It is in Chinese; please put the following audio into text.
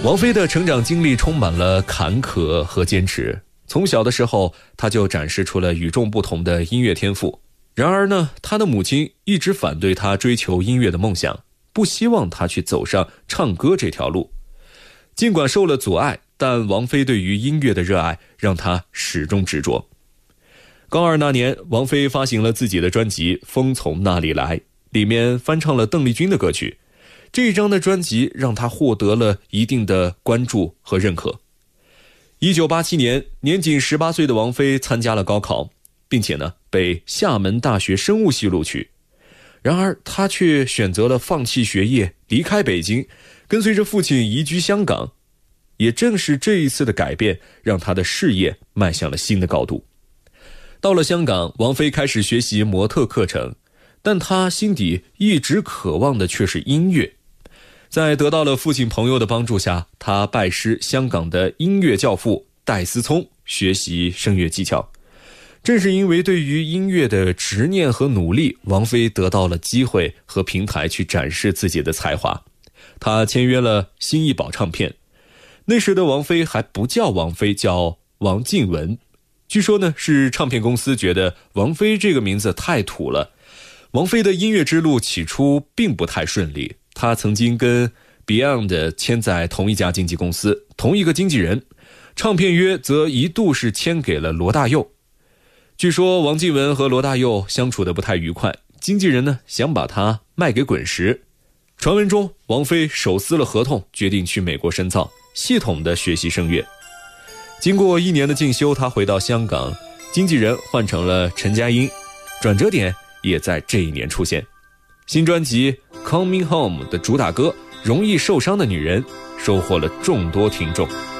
王菲的成长经历充满了坎坷和坚持，从小的时候她就展示出了与众不同的音乐天赋。然而呢，她的母亲一直反对她追求音乐的梦想，不希望她去走上唱歌这条路。尽管受了阻碍，但王菲对于音乐的热爱让她始终执着。高二那年，王菲发行了自己的专辑《风从那里来》，里面翻唱了邓丽君的歌曲。这一张的专辑让她获得了一定的关注和认可。1987年，年仅18岁的王菲参加了高考，并且呢被厦门大学生物系录取。然而她却选择了放弃学业，离开北京，跟随着父亲移居香港。也正是这一次的改变，让她的事业迈向了新的高度。到了香港，王菲开始学习模特课程，但她心底一直渴望的却是音乐。在得到了父亲朋友的帮助下，她拜师香港的音乐教父戴思聪学习声乐技巧。正是因为对于音乐的执念和努力，王菲得到了机会和平台去展示自己的才华。她签约了新艺宝唱片，那时的王菲还不叫王菲，叫王靖雯。据说呢，是唱片公司觉得王菲这个名字太土了。王菲的音乐之路起初并不太顺利，她曾经跟 Beyond 签在同一家经纪公司，同一个经纪人，唱片约则一度是签给了罗大佑。据说王靖雯和罗大佑相处得不太愉快，经纪人呢想把她卖给滚石。传闻中，王菲手撕了合同，决定去美国深造，系统的学习声乐。经过1年的进修，她回到香港，经纪人换成了陈嘉英，转折点也在这一年出现。新专辑 Coming Home 的主打歌《容易受伤的女人》收获了众多听众。